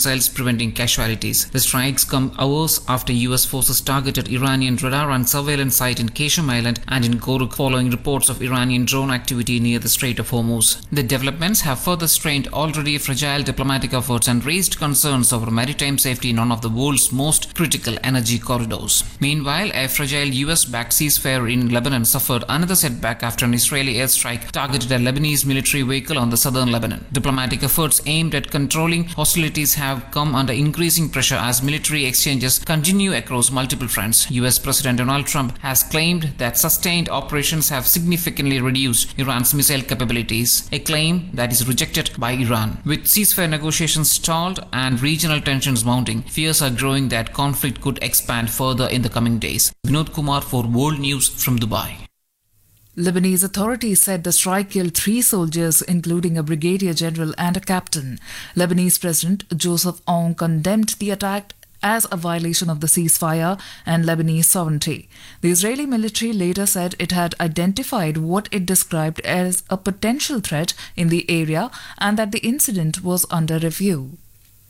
missiles, preventing casualties. The strikes come hours after US forces targeted Iranian radar and surveillance site in Qasem Island and in Goruk following reports of Iranian drone activity near the Strait of Hormuz. The developments have further strained already fragile diplomatic efforts and raised concerns over maritime safety in one of the world's most critical energy corridors. Meanwhile, a fragile US-backed ceasefire in Lebanon suffered another setback after an Israeli airstrike targeted a Lebanese military vehicle on the southern Lebanon. Diplomatic efforts aimed at controlling hostilities have come under increasing pressure as military exchanges continue across multiple fronts. US President Donald Trump has claimed that sustained operations have significantly reduced Iran's missile capabilities, a claim that is rejected by Iran. With ceasefire negotiations stalled and regional tensions mounting, fears are growing that conflict could expand further in the coming days. Vinod Kumar for World News from Dubai. Lebanese authorities said the strike killed 3 soldiers, including a brigadier general and a captain. Lebanese President Joseph Aoun condemned the attack as a violation of the ceasefire and Lebanese sovereignty. The Israeli military later said it had identified what it described as a potential threat in the area and that the incident was under review.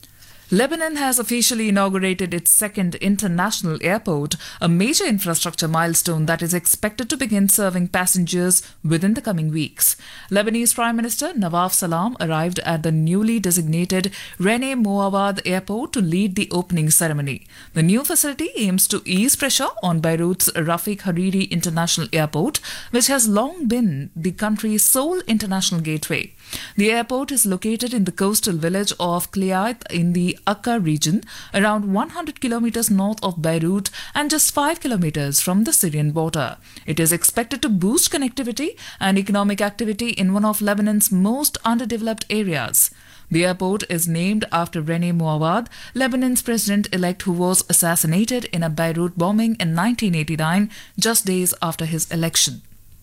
Lebanon has officially inaugurated its second international airport, a major infrastructure milestone that is expected to begin serving passengers within the coming weeks. Lebanese Prime Minister Nawaf Salam arrived at the newly designated Rene Mouawad Airport to lead the opening ceremony. The new facility aims to ease pressure on Beirut's Rafik Hariri International Airport, which has long been the country's sole international gateway. The airport is located in the coastal village of Kliait in the Akka region, around 100 kilometers north of Beirut and just 5 kilometers from the Syrian border. It is expected to boost connectivity and economic activity in one of Lebanon's most underdeveloped areas. The airport is named after Rene Mouawad, Lebanon's president-elect who was assassinated in a Beirut bombing in 1989, just days after his election.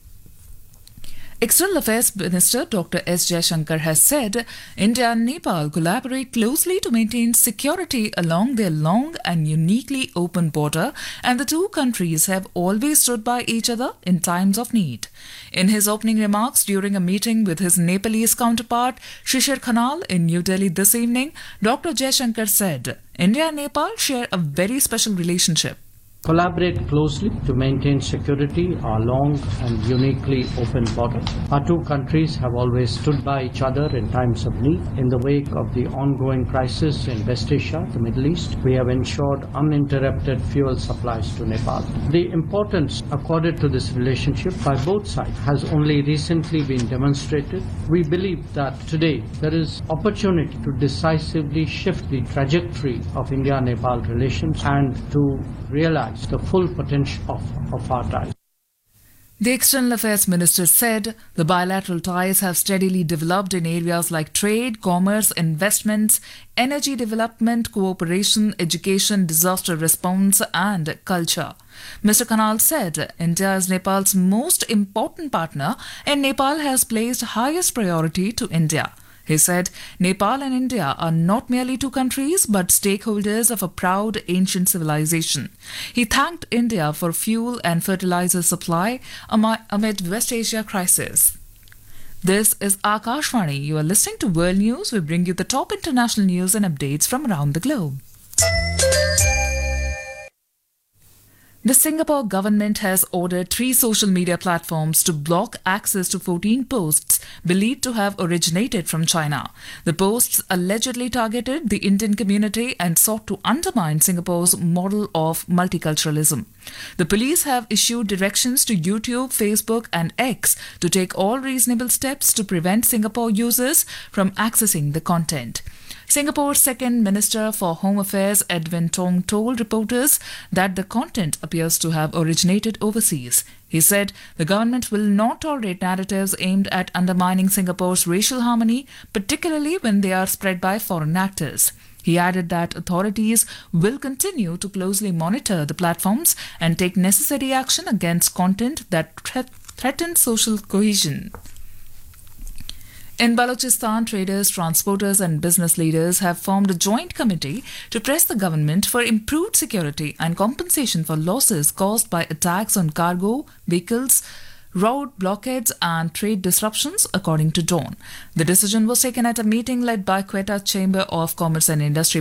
External Affairs Minister Dr. S. Jaishankar has said India and Nepal collaborate closely to maintain security along their long and uniquely open border, and the two countries have always stood by each other in times of need. In his opening remarks during a meeting with his Nepalese counterpart Shishir Khanal in New Delhi this evening, Dr. Jaishankar said India and Nepal share a very special relationship. Collaborate closely to maintain security, our long and uniquely open border. Our two countries have always stood by each other in times of need. In the wake of the ongoing crisis in West Asia, the Middle East, we have ensured uninterrupted fuel supplies to Nepal. The importance accorded to this relationship by both sides has only recently been demonstrated. We believe that today there is opportunity to decisively shift the trajectory of India-Nepal relations and to realize the full potential of our ties. The External Affairs Minister said the bilateral ties have steadily developed in areas like trade, commerce, investments, energy development, cooperation, education, disaster response and culture. Mr. Khanal said India is Nepal's most important partner and Nepal has placed highest priority to India. He said Nepal and India are not merely two countries but stakeholders of a proud ancient civilization. He thanked India for fuel and fertilizer supply amid West Asia crisis. This is Akashvani. You are listening to World News. We bring you the top international news and updates from around the globe. The Singapore government has ordered 3 social media platforms to block access to 14 posts believed to have originated from China. The posts allegedly targeted the Indian community and sought to undermine Singapore's model of multiculturalism. The police have issued directions to YouTube, Facebook and X to take all reasonable steps to prevent Singapore users from accessing the content. Singapore's second Minister for Home Affairs, Edwin Tong, told reporters that the content appears to have originated overseas. He said the government will not tolerate narratives aimed at undermining Singapore's racial harmony, particularly when they are spread by foreign actors. He added that authorities will continue to closely monitor the platforms and take necessary action against content that threatens social cohesion. In Balochistan, traders, transporters and business leaders have formed a joint committee to press the government for improved security and compensation for losses caused by attacks on cargo, vehicles, road blockades and trade disruptions, according to Dawn. The decision was taken at a meeting led by Quetta Chamber of Commerce and Industry